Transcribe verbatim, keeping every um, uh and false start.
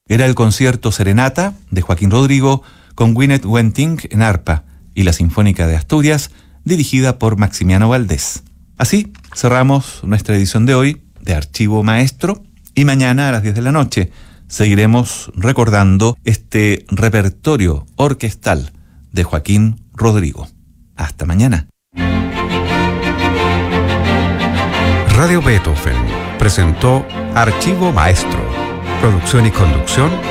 Era el concierto Serenata de Joaquín Rodrigo con Gwyneth Wenting en arpa y la Sinfónica de Asturias dirigida por Maximiano Valdés. Así cerramos nuestra edición de hoy de Archivo Maestro y mañana a las diez de la noche seguiremos recordando este repertorio orquestal de Joaquín Rodrigo. Hasta mañana. Radio Beethoven presentó Archivo Maestro. Producción y conducción